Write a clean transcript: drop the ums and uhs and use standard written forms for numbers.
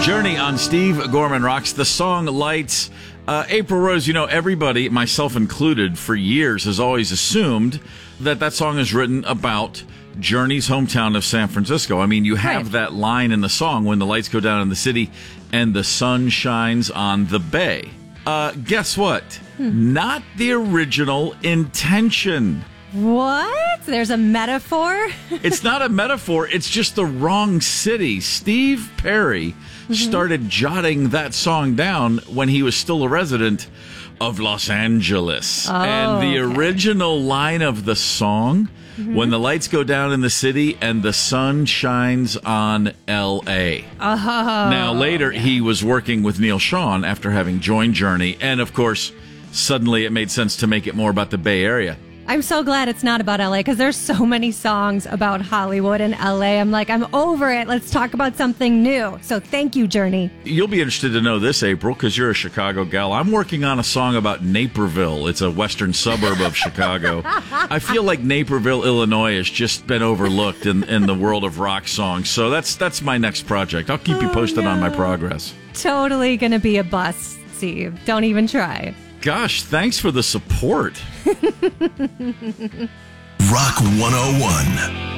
Journey on Steve Gorman Rocks. The song Lights. April Rose, everybody, myself included, for years has always assumed that song is written about Journey's hometown of San Francisco. I mean, you have that line in the song, when the lights go down in the city and the sun shines on the bay. Guess what? Not the original intention. What? There's a metaphor? It's not a metaphor. It's just the wrong city. Steve Perry started jotting that song down when he was still a resident of Los Angeles. And the original line of the song, when the lights go down in the city and the sun shines on L.A. Now, later, he was working with Neil Schon after having joined Journey. And, of course, suddenly it made sense to make it more about the Bay Area. I'm so glad it's not about LA because there's so many songs about Hollywood and LA. I'm over it. Let's talk about something new. So thank you, Journey. You'll be interested to know this, April, because you're a Chicago gal. I'm working on a song about Naperville. It's a western suburb of Chicago. I feel like Naperville, Illinois has just been overlooked in the world of rock songs. So that's my next project. I'll keep you posted on my progress. Totally going to be a bust, Steve. Don't even try. Gosh, thanks for the support. Rock 101.